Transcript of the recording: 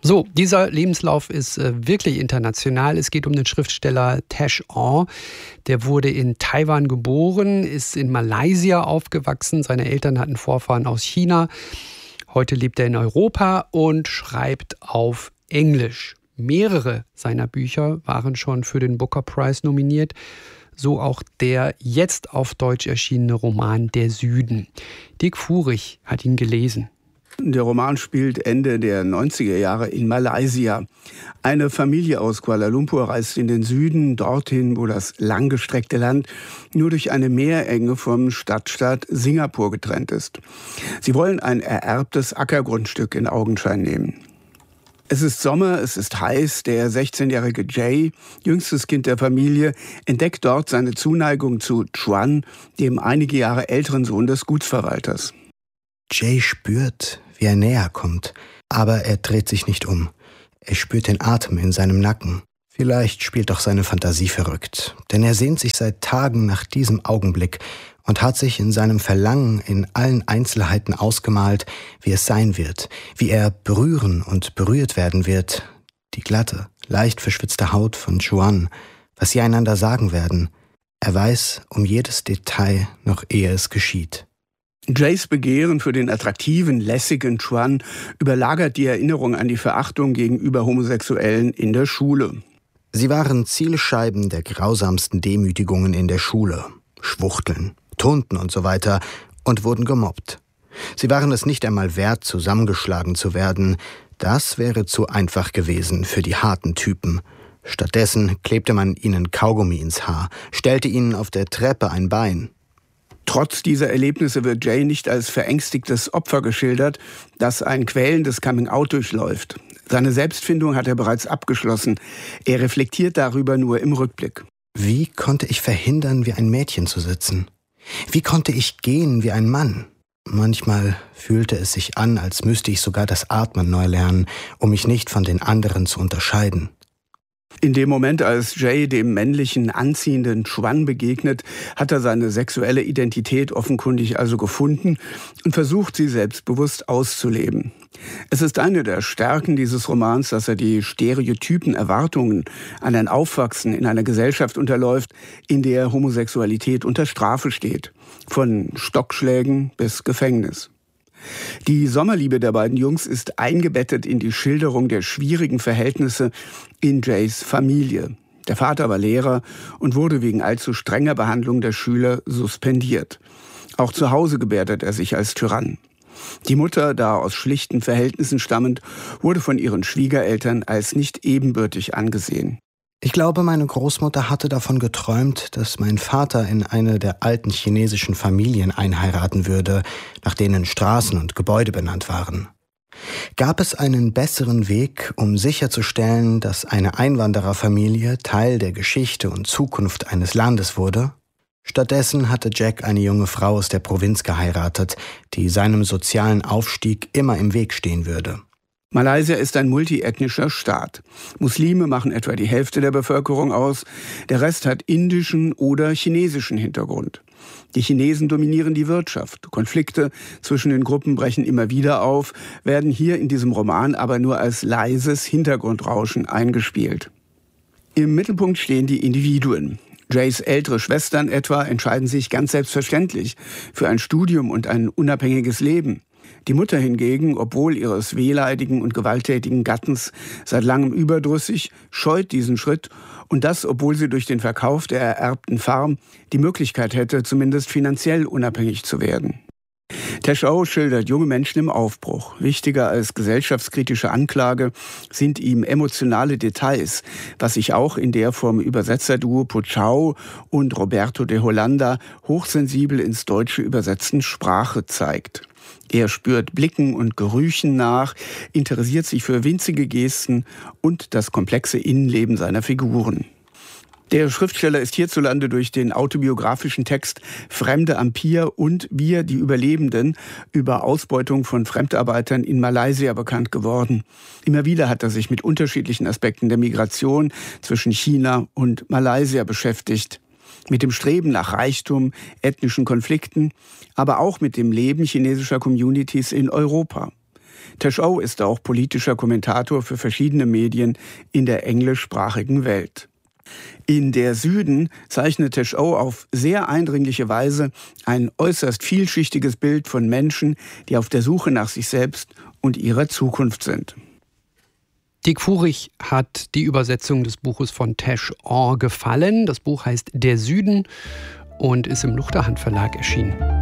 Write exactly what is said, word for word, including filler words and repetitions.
So, dieser Lebenslauf ist äh, wirklich international. Es geht um den Schriftsteller Tash Aw. Der wurde in Taiwan geboren, ist in Malaysia aufgewachsen. Seine Eltern hatten Vorfahren aus China. Heute lebt er in Europa und schreibt auf Englisch. Mehrere seiner Bücher waren schon für den Booker Prize nominiert. So auch der jetzt auf Deutsch erschienene Roman Der Süden. Dick Furich hat ihn gelesen. Der Roman spielt Ende der neunziger Jahre in Malaysia. Eine Familie aus Kuala Lumpur reist in den Süden, dorthin, wo das langgestreckte Land nur durch eine Meerenge vom Stadtstaat Singapur getrennt ist. Sie wollen ein ererbtes Ackergrundstück in Augenschein nehmen. Es ist Sommer, es ist heiß. Der sechzehnjährige Jay, jüngstes Kind der Familie, entdeckt dort seine Zuneigung zu Chuan, dem einige Jahre älteren Sohn des Gutsverwalters. Jay spürt, wie er näher kommt, aber er dreht sich nicht um. Er spürt den Atem in seinem Nacken. Vielleicht spielt auch seine Fantasie verrückt, denn er sehnt sich seit Tagen nach diesem Augenblick und hat sich in seinem Verlangen in allen Einzelheiten ausgemalt, wie es sein wird, wie er berühren und berührt werden wird. Die glatte, leicht verschwitzte Haut von Chuan, was sie einander sagen werden. Er weiß um jedes Detail, noch ehe es geschieht. Jays Begehren für den attraktiven, lässigen Chuan überlagert die Erinnerung an die Verachtung gegenüber Homosexuellen in der Schule. Sie waren Zielscheiben der grausamsten Demütigungen in der Schule. Schwuchteln, Tunten und so weiter und wurden gemobbt. Sie waren es nicht einmal wert, zusammengeschlagen zu werden. Das wäre zu einfach gewesen für die harten Typen. Stattdessen klebte man ihnen Kaugummi ins Haar, stellte ihnen auf der Treppe ein Bein. Trotz dieser Erlebnisse wird Jay nicht als verängstigtes Opfer geschildert, das ein quälendes Coming-out durchläuft. Seine Selbstfindung hat er bereits abgeschlossen. Er reflektiert darüber nur im Rückblick. Wie konnte ich verhindern, wie ein Mädchen zu sitzen? Wie konnte ich gehen wie ein Mann? Manchmal fühlte es sich an, als müsste ich sogar das Atmen neu lernen, um mich nicht von den anderen zu unterscheiden. In dem Moment, als Jay dem männlichen, anziehenden Chuan begegnet, hat er seine sexuelle Identität offenkundig also gefunden und versucht, sie selbstbewusst auszuleben. Es ist eine der Stärken dieses Romans, dass er die stereotypen Erwartungen an ein Aufwachsen in einer Gesellschaft unterläuft, in der Homosexualität unter Strafe steht. Von Stockschlägen bis Gefängnis. Die Sommerliebe der beiden Jungs ist eingebettet in die Schilderung der schwierigen Verhältnisse in Jays Familie. Der Vater war Lehrer und wurde wegen allzu strenger Behandlung der Schüler suspendiert. Auch zu Hause gebärdet er sich als Tyrann. Die Mutter, da aus schlichten Verhältnissen stammend, wurde von ihren Schwiegereltern als nicht ebenbürtig angesehen. Ich glaube, meine Großmutter hatte davon geträumt, dass mein Vater in eine der alten chinesischen Familien einheiraten würde, nach denen Straßen und Gebäude benannt waren. Gab es einen besseren Weg, um sicherzustellen, dass eine Einwandererfamilie Teil der Geschichte und Zukunft eines Landes wurde? Stattdessen hatte Jack eine junge Frau aus der Provinz geheiratet, die seinem sozialen Aufstieg immer im Weg stehen würde. Malaysia ist ein multiethnischer Staat. Muslime machen etwa die Hälfte der Bevölkerung aus, der Rest hat indischen oder chinesischen Hintergrund. Die Chinesen dominieren die Wirtschaft. Konflikte zwischen den Gruppen brechen immer wieder auf, werden hier in diesem Roman aber nur als leises Hintergrundrauschen eingespielt. Im Mittelpunkt stehen die Individuen. Jays ältere Schwestern etwa entscheiden sich ganz selbstverständlich für ein Studium und ein unabhängiges Leben. Die Mutter hingegen, obwohl ihres wehleidigen und gewalttätigen Gattens seit langem überdrüssig, scheut diesen Schritt und das, obwohl sie durch den Verkauf der ererbten Farm die Möglichkeit hätte, zumindest finanziell unabhängig zu werden. Tash Aw schildert junge Menschen im Aufbruch. Wichtiger als gesellschaftskritische Anklage sind ihm emotionale Details, was sich auch in der vom Übersetzerduo Puchau und Roberto de Hollanda hochsensibel ins Deutsche übersetzten Sprache zeigt. Er spürt Blicken und Gerüchen nach, interessiert sich für winzige Gesten und das komplexe Innenleben seiner Figuren. Der Schriftsteller ist hierzulande durch den autobiografischen Text Fremde am Pier und Wir, die Überlebenden, über Ausbeutung von Fremdarbeitern in Malaysia bekannt geworden. Immer wieder hat er sich mit unterschiedlichen Aspekten der Migration zwischen China und Malaysia beschäftigt. Mit dem Streben nach Reichtum, ethnischen Konflikten, aber auch mit dem Leben chinesischer Communities in Europa. Tescheau ist auch politischer Kommentator für verschiedene Medien in der englischsprachigen Welt. In Der Süden zeichnet Tescheau auf sehr eindringliche Weise ein äußerst vielschichtiges Bild von Menschen, die auf der Suche nach sich selbst und ihrer Zukunft sind. Dick Furich hat die Übersetzung des Buches von Tescheau gefallen. Das Buch heißt Der Süden und ist im Luchterhand Verlag erschienen.